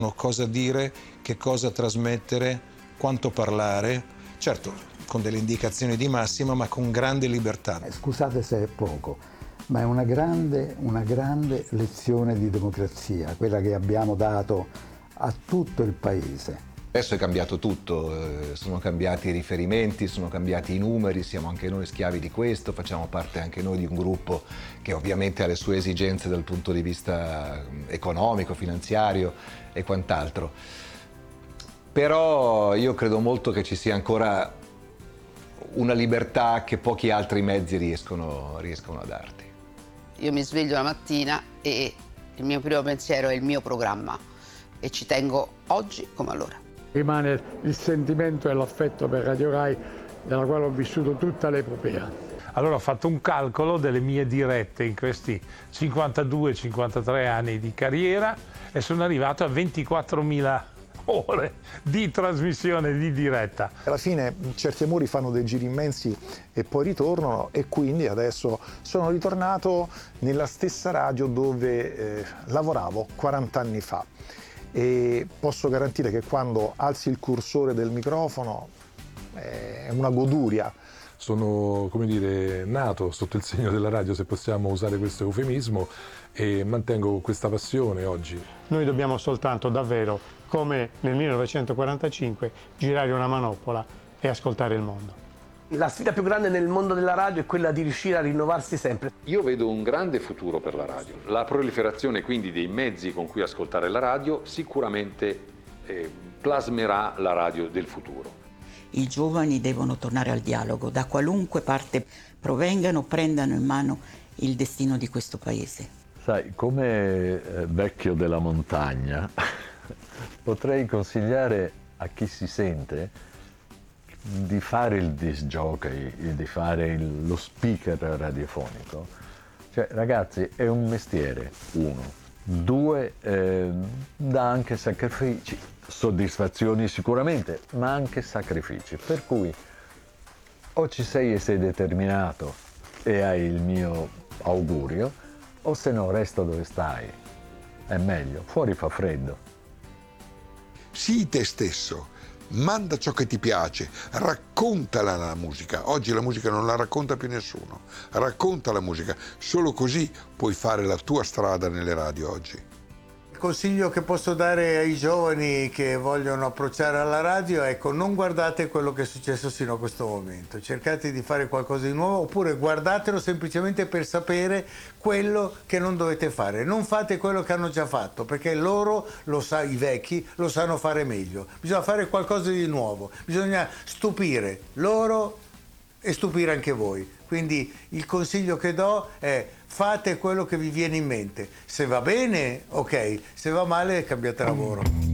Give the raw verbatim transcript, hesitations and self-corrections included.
Cosa dire, che cosa trasmettere, quanto parlare, certo con delle indicazioni di massima ma con grande libertà. Scusate se è poco, ma è una grande, una grande lezione di democrazia, quella che abbiamo dato a tutto il Paese. Adesso è cambiato tutto, sono cambiati i riferimenti, sono cambiati i numeri, siamo anche noi schiavi di questo, facciamo parte anche noi di un gruppo che ovviamente ha le sue esigenze dal punto di vista economico, finanziario e quant'altro. Però io credo molto che ci sia ancora una libertà che pochi altri mezzi riescono, riescono a darti. Io mi sveglio la mattina e il mio primo pensiero è il mio programma e ci tengo oggi come allora. Rimane il sentimento e l'affetto per Radio Rai, della quale ho vissuto tutta l'epopea. Allora ho fatto un calcolo delle mie dirette in questi cinquantadue cinquantatré anni di carriera e sono arrivato a ventiquattromila ore di trasmissione di diretta. Alla fine certi amori fanno dei giri immensi e poi ritornano, e quindi adesso sono ritornato nella stessa radio dove eh, lavoravo quaranta anni fa. E posso garantire che quando alzi il cursore del microfono è una goduria. Sono, come dire, nato sotto il segno della radio, se possiamo usare questo eufemismo, e mantengo questa passione oggi. Noi dobbiamo soltanto, davvero, come nel millenovecentoquarantacinque, girare una manopola e ascoltare il mondo. La sfida più grande nel mondo della radio è quella di riuscire a rinnovarsi sempre. Io vedo un grande futuro per la radio. La proliferazione quindi dei mezzi con cui ascoltare la radio sicuramente eh, plasmerà la radio del futuro. I giovani devono tornare al dialogo, da qualunque parte provengano, prendano in mano il destino di questo paese. Sai, come vecchio della montagna, potrei consigliare a chi si sente di fare il disc jockey, di fare il, lo speaker radiofonico. Cioè, ragazzi, è un mestiere, uno. Due, eh, dà anche sacrifici, soddisfazioni sicuramente, ma anche sacrifici. Per cui o ci sei e sei determinato e hai il mio augurio, o se no resta dove stai. È meglio, fuori fa freddo. Sii te stesso. Manda ciò che ti piace, raccontala la musica. Oggi la musica non la racconta più nessuno. Racconta la musica, solo così puoi fare la tua strada nelle radio oggi. Il consiglio che posso dare ai giovani che vogliono approcciare alla radio è: ecco, non guardate quello che è successo sino a questo momento, cercate di fare qualcosa di nuovo, oppure guardatelo semplicemente per sapere quello che non dovete fare. Non fate quello che hanno già fatto, perché loro, lo sa, i vecchi, lo sanno fare meglio. Bisogna fare qualcosa di nuovo, bisogna stupire loro e stupire anche voi. Quindi il consiglio che do è: fate quello che vi viene in mente. Se va bene, ok, se va male cambiate lavoro.